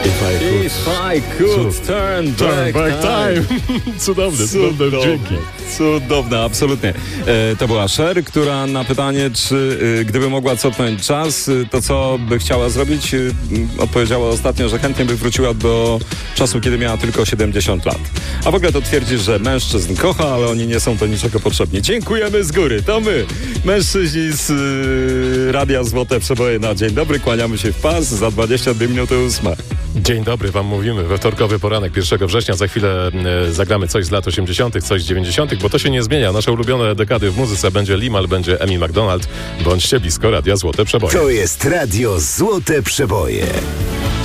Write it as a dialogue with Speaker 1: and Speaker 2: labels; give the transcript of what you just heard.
Speaker 1: If I could turn back time.
Speaker 2: Cudowne dźwięki.
Speaker 1: Cudowne, absolutnie. To była Cher, która na pytanie, czy gdyby mogła cofnąć czas, to co by chciała zrobić, odpowiedziała ostatnio, że chętnie by wróciła do czasu, kiedy miała tylko 70 lat. A w ogóle to twierdzi, że mężczyzn kocha, ale oni nie są do niczego potrzebni. Dziękujemy z góry. To my, mężczyźni z Radia Złote Przeboje na dzień dobry. Kłaniamy się w pas za 22 minuty 8.
Speaker 2: Dzień dobry wam mówimy. We wtorkowy poranek 1 września za chwilę zagramy coś z lat 80., coś z 90., bo to się nie zmienia. Nasze ulubione dekady w muzyce będzie Limal, będzie Amy McDonald. Bądźcie blisko Radia Złote Przeboje.
Speaker 3: To jest Radio Złote Przeboje.